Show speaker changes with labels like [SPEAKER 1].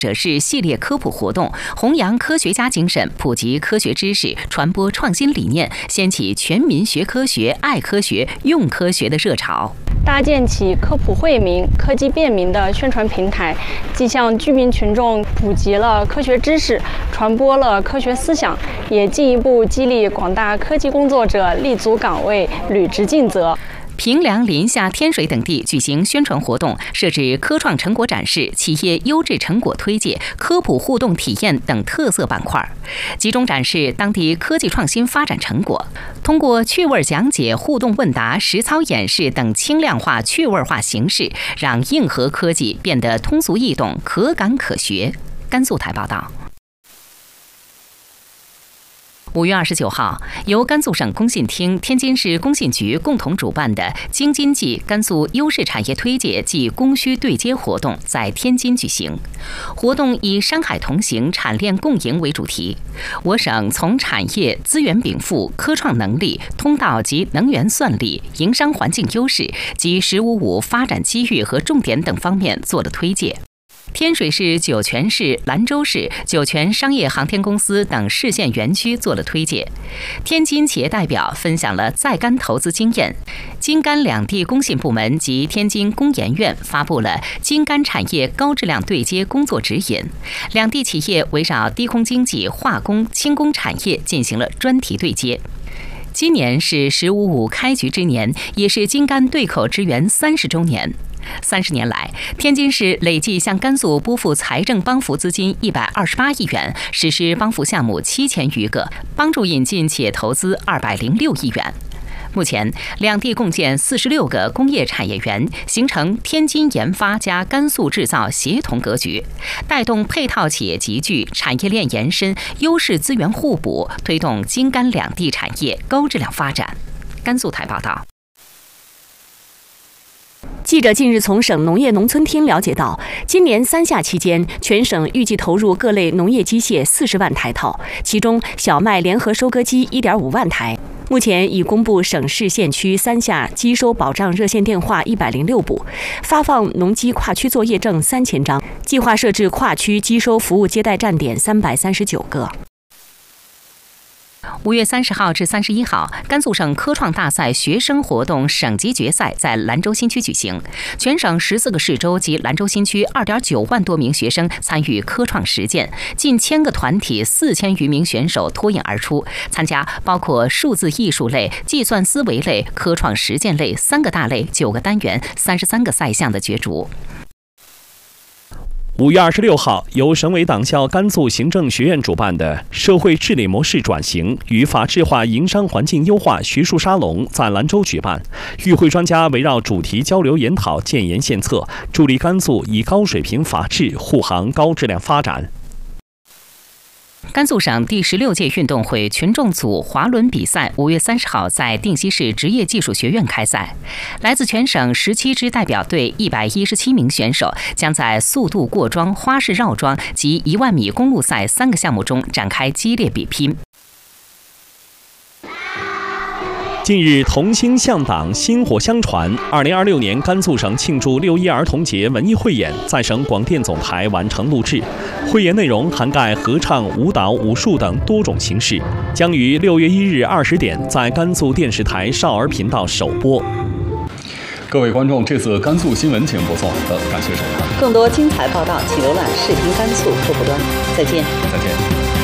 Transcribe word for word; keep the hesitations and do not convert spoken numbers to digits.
[SPEAKER 1] 者是系列科普活动，弘扬科学家精神，普及科学知识，传播创新理念，掀起全民学科学、爱科学、用科学的热潮。
[SPEAKER 2] 搭建起科普惠民、科技便民的宣传平台，既向居民群众普及了科学知识，传播了科学思想，也进一步激励广大科技工作者立足岗位，履职尽责。
[SPEAKER 1] 平凉、临夏、天水等地举行宣传活动，设置科创成果展示、企业优质成果推介、科普互动体验等特色板块，集中展示当地科技创新发展成果。通过趣味讲解、互动问答、实操演示等轻量化、趣味化形式，让硬核科技变得通俗易懂、可感可学。甘肃台报道。五月二十九号，由甘肃省工信厅、天津市工信局共同主办的“京津冀甘肃优势产业推介暨供需对接”活动在天津举行。活动以“山海同行，产链共赢”为主题。我省从产业、资源禀赋、科创能力、通道及能源算力、营商环境优势及“十五五”发展机遇和重点等方面做了推介。天水市、酒泉市、兰州市酒泉商业航天公司等市县园区做了推介。天津企业代表分享了在甘投资经验。京甘两地工信部门及天津工研院发布了京甘产业高质量对接工作指引。两地企业围绕低空经济、化工、轻工产业进行了专题对接。今年是“十五五”开局之年，也是京甘对口支援三十周年。三十年来，天津市累计向甘肃拨付财政帮扶资金一百二十八亿元，实施帮扶项目七千余个，帮助引进企业投资二百零六亿元。目前，两地共建四十六个工业产业园，形成天津研发加甘肃制造协同格局，带动配套企业集聚、产业链延伸、优势资源互补，推动京甘两地产业高质量发展。甘肃台报道。
[SPEAKER 3] 记者近日从省农业农村厅了解到，今年三夏期间，全省预计投入各类农业机械四十万台套，其中小麦联合收割机一点五万台。目前已公布省市县区三夏机收保障热线电话一百零六部，发放农机跨区作业证三千张，计划设置跨区机收服务接待站点三百三十九个。
[SPEAKER 1] 五月三十号至三十一号，甘肃省科创大赛学生活动省级决赛在兰州新区举行。全省十四个市州及兰州新区二点九万多名学生参与科创实践，近千个团体、四千余名选手脱颖而出，参加包括数字艺术类、计算思维类、科创实践类三个大类、九个单元、三十三个赛项的角逐。
[SPEAKER 4] 五月二十六号，由省委党校甘肃行政学院主办的“社会治理模式转型与法治化营商环境优化”学术沙龙在兰州举办。与会专家围绕主题交流研讨，建言献策，助力甘肃以高水平法治护航高质量发展。
[SPEAKER 1] 甘肃省第十六届运动会群众组滑轮比赛五月三十号在定西市职业技术学院开赛，来自全省十七支代表队一百一十七名选手将在速度过桩、花式绕桩及一万米公路赛三个项目中展开激烈比拼。
[SPEAKER 4] 近日，同心向党，薪火相传。二零二六年甘肃省庆祝六一儿童节文艺汇演在省广电总台完成录制，汇演内容涵盖合唱、舞蹈、武术等多种形式，将于六月一日二十点在甘肃电视台少儿频道首播。
[SPEAKER 5] 各位观众，这次甘肃新闻节目播送完了，感谢收看。
[SPEAKER 6] 更多精彩报道，请浏览视频甘肃客户端。再见。
[SPEAKER 5] 再见。